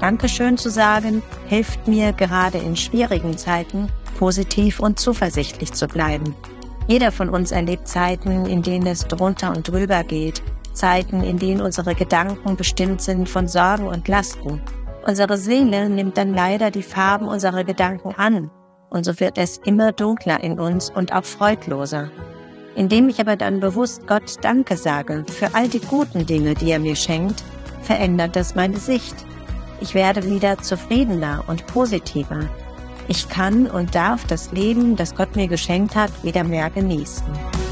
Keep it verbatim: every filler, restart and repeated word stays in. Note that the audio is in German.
Dankeschön zu sagen, hilft mir gerade in schwierigen Zeiten, positiv und zuversichtlich zu bleiben. Jeder von uns erlebt Zeiten, in denen es drunter und drüber geht, Zeiten, in denen unsere Gedanken bestimmt sind von Sorgen und Lasten. Unsere Seele nimmt dann leider die Farben unserer Gedanken an, und so wird es immer dunkler in uns und auch freudloser. Indem ich aber dann bewusst Gott Danke sage für all die guten Dinge, die er mir schenkt, verändert das meine Sicht. Ich werde wieder zufriedener und positiver. Ich kann und darf das Leben, das Gott mir geschenkt hat, wieder mehr genießen.